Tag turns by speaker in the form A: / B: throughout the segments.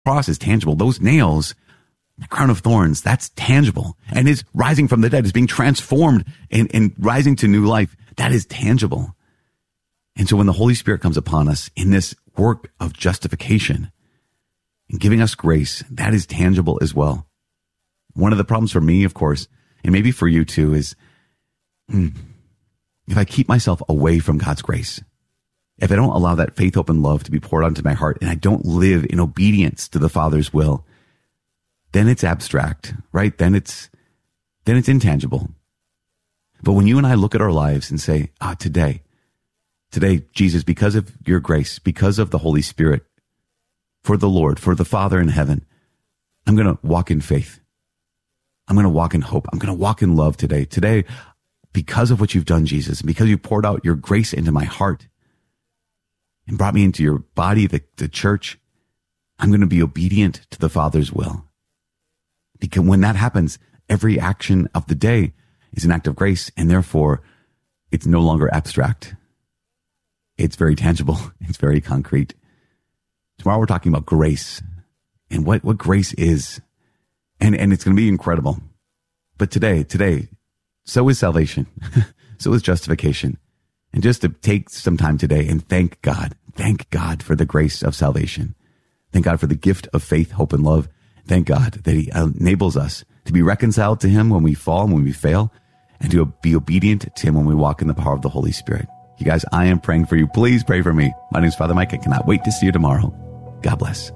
A: cross is tangible. Those nails, the crown of thorns, that's tangible. And his rising from the dead is being transformed and rising to new life. That is tangible. And so when the Holy Spirit comes upon us in this work of justification and giving us grace, that is tangible as well. One of the problems for me, of course, and maybe for you too, is if I keep myself away from God's grace, if I don't allow that faith, hope, and love to be poured onto my heart, and I don't live in obedience to the Father's will, then it's abstract, right? Then it's intangible. But when you and I look at our lives and say, today, Jesus, because of your grace, because of the Holy Spirit, for the Lord, for the Father in heaven, I'm going to walk in faith. I'm going to walk in hope. I'm going to walk in love today. Today, because of what you've done, Jesus, because you poured out your grace into my heart and brought me into your body, the church, I'm going to be obedient to the Father's will. Because when that happens, every action of the day is an act of grace, and therefore it's no longer abstract. It's very tangible. It's very concrete. Tomorrow we're talking about grace and what grace is. And it's going to be incredible. But today, so is salvation. So is justification. And just to take some time today and thank God for the grace of salvation. Thank God for the gift of faith, hope, and love. Thank God that he enables us to be reconciled to him when we fall and when we fail, and to be obedient to him when we walk in the power of the Holy Spirit. You guys, I am praying for you. Please pray for me. My name is Father Mike. I cannot wait to see you tomorrow. God bless.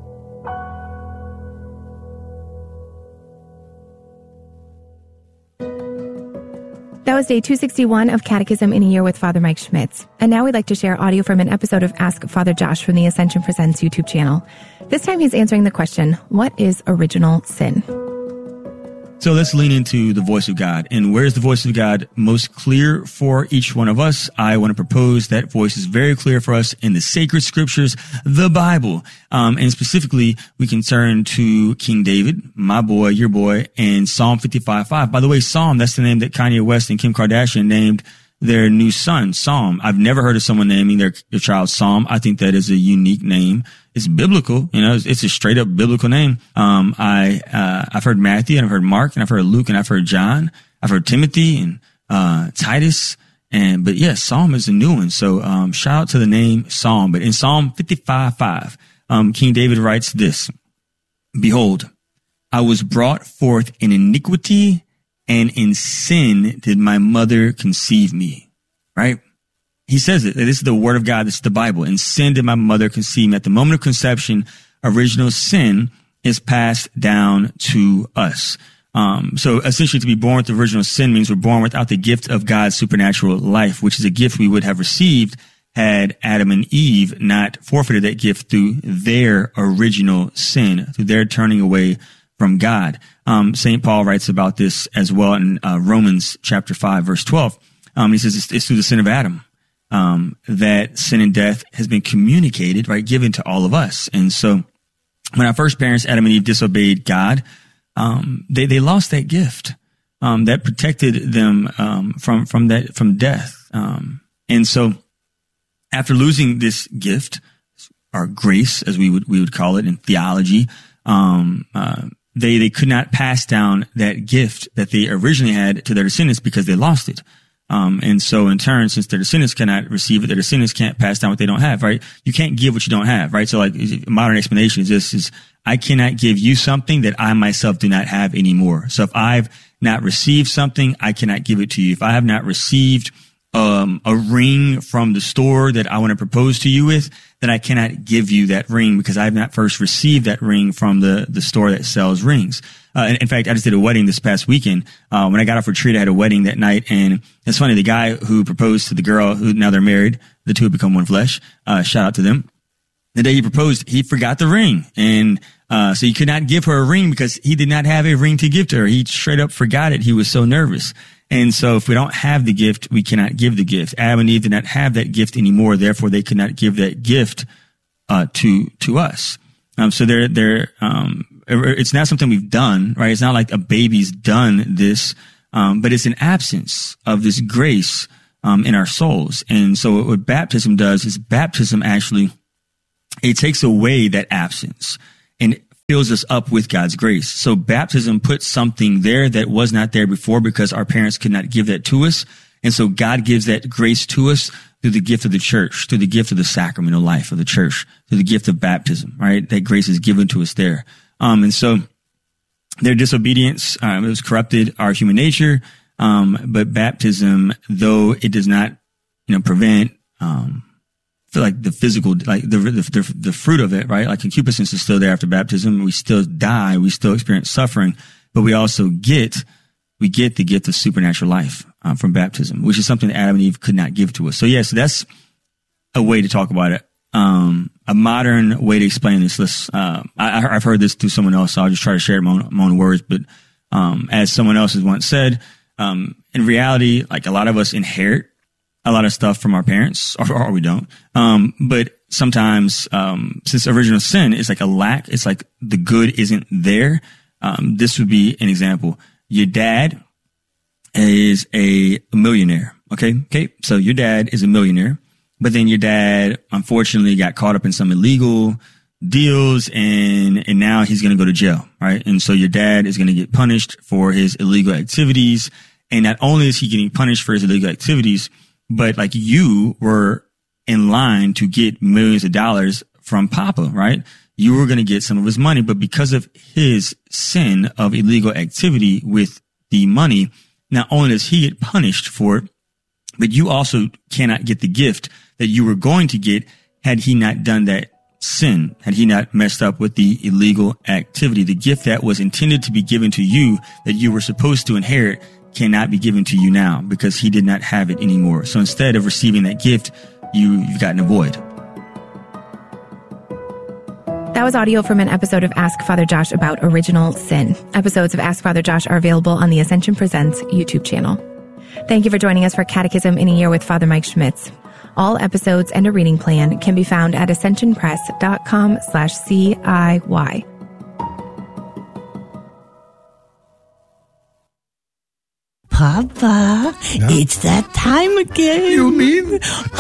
B: That was day 261 of Catechism in a Year with Father Mike Schmitz. And now we'd like to share audio from an episode of Ask Father Josh from the Ascension Presents YouTube channel. This time he's answering the question, what is original sin?
C: So let's lean into the voice of God. And where's the voice of God most clear for each one of us? I want to propose that voice is very clear for us in the sacred scriptures, the Bible. And specifically, we can turn to King David, my boy, your boy, and Psalm 55:5. By the way, Psalm, that's the name that Kanye West and Kim Kardashian named their new son, Psalm. I've never heard of someone naming their child Psalm. I think that is a unique name. It's biblical, it's a straight up biblical name. I've heard Matthew, and I've heard Mark, and I've heard Luke, and I've heard John. I've heard Timothy and Titus. But yes, Psalm is a new one. So, shout out to the name Psalm. But in Psalm 55:5, King David writes this: Behold, I was brought forth in iniquity, and in sin did my mother conceive me. Right? He says it. This is the word of God. This is the Bible. In sin did my mother conceive me. At the moment of conception, original sin is passed down to us. So essentially to be born with original sin means we're born without the gift of God's supernatural life, which is a gift we would have received had Adam and Eve not forfeited that gift through their original sin, through their turning away from God. St. Paul writes about this as well in Romans chapter 5, verse 12. He says it's through the sin of Adam that sin and death has been communicated, right, given to all of us. And so when our first parents, Adam and Eve, disobeyed God, they lost that gift that protected them from death. And so after losing this gift, or grace, as we would call it in theology, they could not pass down that gift that they originally had to their descendants because they lost it. And so in turn, since their descendants cannot receive it, their descendants can't pass down what they don't have, right? You can't give what you don't have, right? So like a modern explanation is this: I cannot give you something that I myself do not have anymore. So if I've not received something, I cannot give it to you. If I have not received a ring from the store that I want to propose to you with, then I cannot give you that ring because I have not first received that ring from the store that sells rings. In fact, I just did a wedding this past weekend. When I got off retreat, I had a wedding that night, and it's funny, the guy who proposed to the girl, who now they're married, the two have become one flesh, shout out to them. The day he proposed, he forgot the ring. And so he could not give her a ring because he did not have a ring to give to her. He straight up forgot it. He was so nervous. And so if we don't have the gift, we cannot give the gift. Adam and Eve did not have that gift anymore. Therefore, they could not give that gift to us. So it's not something we've done, right? It's not like a baby's done this, but it's an absence of this grace in our souls. And so what baptism does is baptism actually, it takes away that absence and fills us up with God's grace. So baptism puts something there that was not there before because our parents could not give that to us. And so God gives that grace to us through the gift of the church, through the gift of the sacramental life of the church, through the gift of baptism, right? That grace is given to us there. And so their disobedience, it was corrupted our human nature. But baptism, though it does not, prevent, like the physical, like the fruit of it, right? Like concupiscence is still there after baptism. We still die. We still experience suffering, but we also get the gift of supernatural life from baptism, which is something that Adam and Eve could not give to us. So yes, that's a way to talk about it. A modern way to explain this. I've heard this through someone else, so I'll just try to share my own words. But as someone else has once said, in reality, like a lot of us inherit a lot of stuff from our parents, or we don't. But sometimes, since original sin is like a lack, it's like the good isn't there. This would be an example. Your dad is a millionaire. Okay. So your dad is a millionaire, but then your dad unfortunately got caught up in some illegal deals and now he's going to go to jail. Right. And so your dad is going to get punished for his illegal activities. And not only is he getting punished for his illegal activities, but like you were in line to get millions of dollars from Papa, right? You were going to get some of his money, but because of his sin of illegal activity with the money, not only does he get punished for it, but you also cannot get the gift that you were going to get had he not done that sin, had he not messed up with the illegal activity. The gift that was intended to be given to you, that you were supposed to inherit, cannot be given to you now because he did not have it anymore. So instead of receiving that gift, you've gotten a void.
B: That was audio from an episode of Ask Father Josh about original sin. Episodes of Ask Father Josh are available on the Ascension Presents YouTube channel. Thank you for joining us for Catechism in a Year with Father Mike Schmitz. All episodes and a reading plan can be found at ascensionpress.com/CIY.
D: Papa, it's that time again.
E: You mean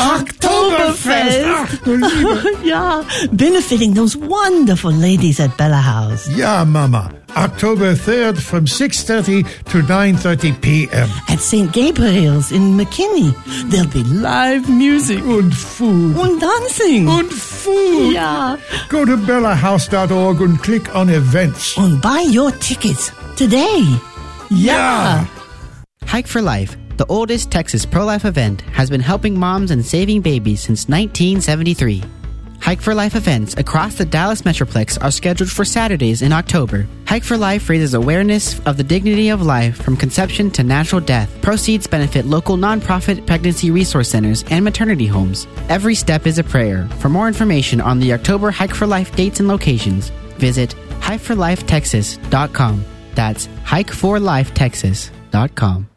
D: Oktoberfest? Yeah, benefiting those wonderful ladies at Bella House.
E: Yeah, Mama. October 3rd from 6:30 to 9:30 p.m.
D: At St. Gabriel's in McKinney. There'll be live music.
E: And food.
D: And dancing.
E: And food.
D: Yeah.
E: Go to bellahouse.org and click on events.
D: And buy your tickets today.
E: Yeah.
F: Hike for Life, the oldest Texas pro-life event, has been helping moms and saving babies since 1973. Hike for Life events across the Dallas Metroplex are scheduled for Saturdays in October. Hike for Life raises awareness of the dignity of life from conception to natural death. Proceeds benefit local nonprofit pregnancy resource centers and maternity homes. Every step is a prayer. For more information on the October Hike for Life dates and locations, visit hikeforlifetexas.com. That's hikeforlifetexas.com.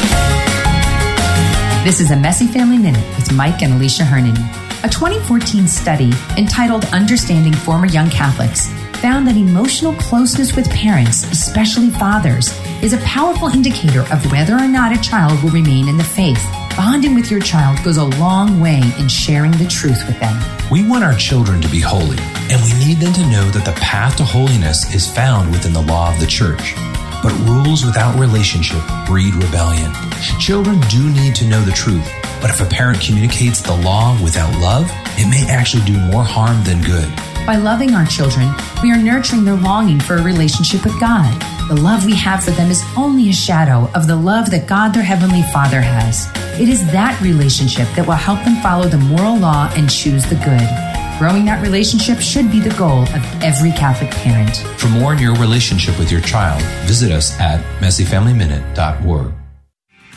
G: This is a Messy Family Minute with Mike and Alicia Hernon. A 2014 study entitled Understanding Former Young Catholics found that emotional closeness with parents, especially fathers, is a powerful indicator of whether or not a child will remain in the faith. Bonding with your child goes a long way in sharing the truth with them.
H: We want our children to be holy, and we need them to know that the path to holiness is found within the law of the Church. But rules without relationship breed rebellion. Children do need to know the truth, but if a parent communicates the law without love, it may actually do more harm than good.
G: By loving our children, we are nurturing their longing for a relationship with God. The love we have for them is only a shadow of the love that God, their Heavenly Father, has. It is that relationship that will help them follow the moral law and choose the good. Growing that relationship should be the goal of every Catholic parent.
H: For more in your relationship with your child, visit us at messyfamilyminute.org.